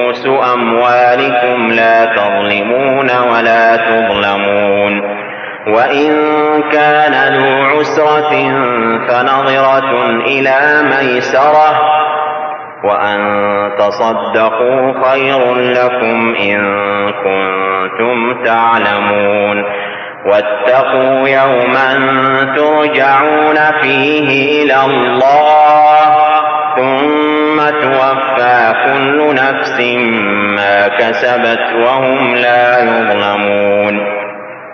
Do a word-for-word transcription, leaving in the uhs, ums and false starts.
رؤوس أموالكم لا تظلمون ولا تظلمون. وإن كان ذو عسرة فنظرة إلى ميسرة وأن تصدقوا خير لكم إن كنتم تعلمون. واتقوا يوما ترجعون فيه إلى الله ثم توفى كل نفس ما كسبت وهم لا يظلمون.